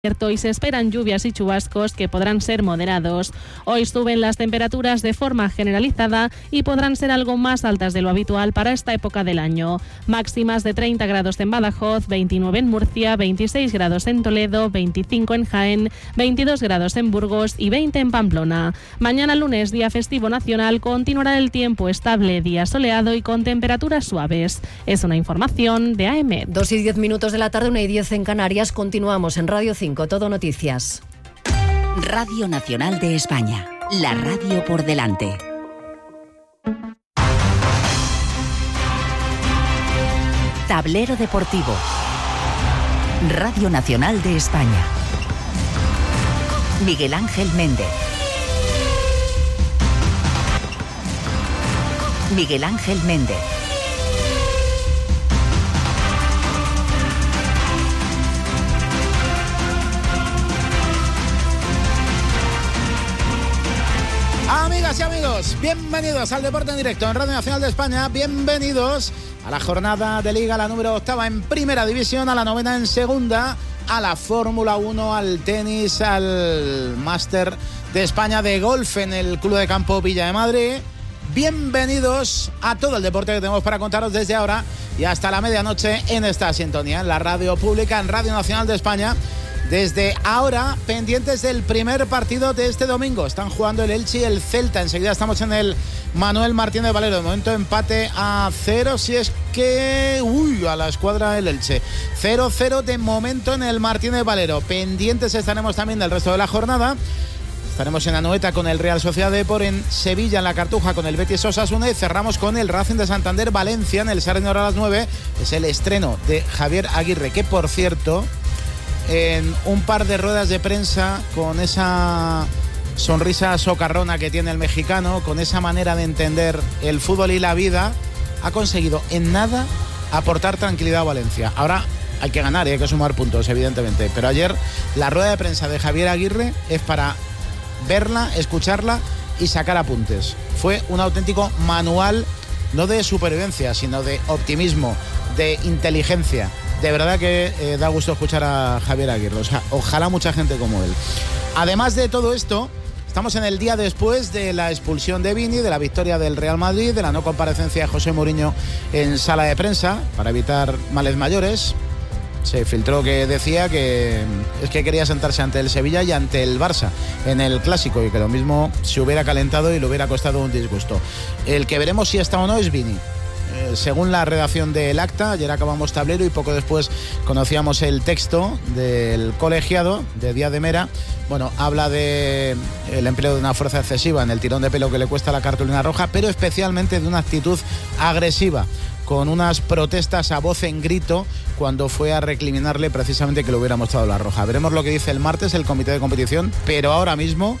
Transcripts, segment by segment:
Y se esperan lluvias y chubascos que podrán ser moderados. Hoy suben las temperaturas de forma generalizada y podrán ser algo más altas de lo habitual para esta época del año. Máximas de 30 grados en Badajoz, 29 en Murcia, 26 grados en Toledo, 25 en Jaén, 22 grados en Burgos y 20 en Pamplona. Mañana lunes, día festivo nacional, continuará el tiempo estable, día soleado y con temperaturas suaves. Es una información de AEMET. 2:10 de la tarde, 1:10 en Canarias. Continuamos en Radio 5. Todo Noticias. Radio Nacional de España. La radio por delante. Tablero Deportivo. Radio Nacional de España. Miguel Ángel Méndez. Miguel Ángel Méndez. Amigas y amigos, bienvenidos al Deporte en Directo en Radio Nacional de España. Bienvenidos a la jornada de Liga, la número 8 en Primera División, a la 9 en Segunda, a la Fórmula 1, al tenis, al Máster de España de golf en el Club de Campo Villa de Madrid. Bienvenidos a todo el deporte que tenemos para contaros desde ahora y hasta la medianoche en esta sintonía, en la radio pública, en Radio Nacional de España. Desde ahora, pendientes del primer partido de este domingo. Están jugando el Elche y el Celta. Enseguida estamos en el Manuel Martínez Valero. De momento empate a 0, si es que... a la escuadra del Elche. 0-0 de momento en el Martínez Valero. Pendientes estaremos también del resto de la jornada. Estaremos en Anoeta con el Real Sociedad Depor, en Sevilla, en la Cartuja, con el Betis Osasuna, y cerramos con el Racing de Santander Valencia en el Sarrión a las 9. Es el estreno de Javier Aguirre, que por cierto, en un par de ruedas de prensa, con esa sonrisa socarrona que tiene el mexicano, con esa manera de entender el fútbol y la vida, ha conseguido en nada aportar tranquilidad a Valencia. Ahora hay que ganar y hay que sumar puntos, evidentemente, pero ayer la rueda de prensa de Javier Aguirre es para verla, escucharla y sacar apuntes. Fue un auténtico manual, no de supervivencia, sino de optimismo, de inteligencia. De verdad que da gusto escuchar a Javier Aguirre. O sea, ojalá mucha gente como él. Además de todo esto, estamos en el día después de la expulsión de Vini, de la victoria del Real Madrid, de la no comparecencia de José Mourinho en sala de prensa para evitar males mayores. Se filtró que decía que es que quería sentarse ante el Sevilla y ante el Barça en el Clásico, y que lo mismo se hubiera calentado y le hubiera costado un disgusto. El que veremos si está o no es Vini. Según la redacción del acta, ayer acabamos tablero y poco después conocíamos el texto del colegiado de Díaz de Mera. Bueno, habla de el empleo de una fuerza excesiva en el tirón de pelo que le cuesta la cartulina roja, pero especialmente de una actitud agresiva, con unas protestas a voz en grito cuando fue a recriminarle precisamente que le hubiera mostrado la roja. Veremos lo que dice el martes el comité de competición, pero ahora mismo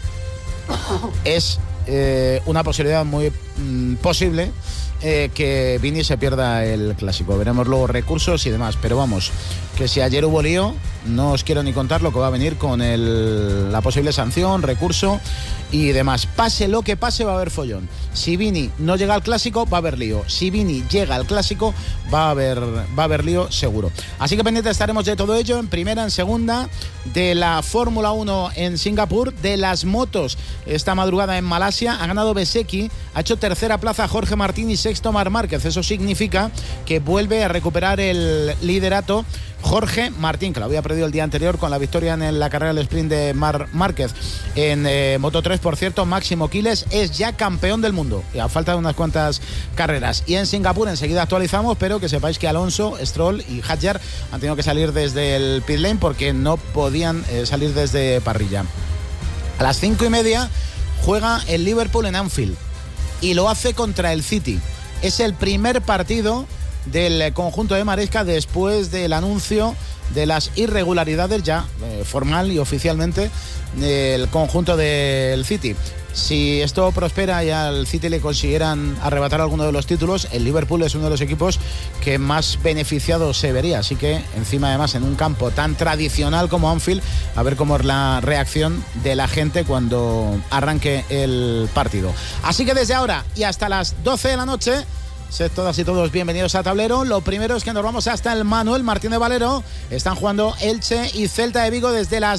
es una posibilidad muy posible que Vini se pierda el Clásico. Veremos luego recursos y demás, pero vamos, que si ayer hubo lío, no os quiero ni contar lo que va a venir con la posible sanción, recurso y demás. Pase lo que pase, va a haber follón. Si Vini no llega al Clásico, va a haber lío. Si Vini llega al Clásico, va a haber lío seguro. Así que pendientes estaremos de todo ello, en primera, en segunda, de la Fórmula 1 en Singapur, de las motos esta madrugada en Malasia. Ha ganado Bezzecchi, ha hecho tercera plaza Jorge Martín y sexto Marc Márquez. Eso significa que vuelve a recuperar el liderato Jorge Martín, que lo había perdido el día anterior con la victoria en la carrera del sprint de Marc Márquez. En Moto3, por cierto, Máximo Quiles es ya campeón del mundo, y a falta de unas cuantas carreras. Y en Singapur enseguida actualizamos, pero que sepáis que Alonso, Stroll y Hadjar han tenido que salir desde el pit lane porque no podían salir desde parrilla. A las 5:30 juega el Liverpool en Anfield y lo hace contra el City. Es el primer partido del conjunto de Maresca después del anuncio de las irregularidades ya formal y oficialmente del conjunto del City. Si esto prospera y al City le consiguieran arrebatar alguno de los títulos, el Liverpool es uno de los equipos que más beneficiado se vería. Así que encima, además, en un campo tan tradicional como Anfield, a ver cómo es la reacción de la gente cuando arranque el partido. Así que desde ahora y hasta las 12 de la noche Sed todas y todos bienvenidos a Tablero. Lo primero es que nos vamos hasta el Manuel Martín de Valero. Están jugando Elche y Celta de Vigo desde las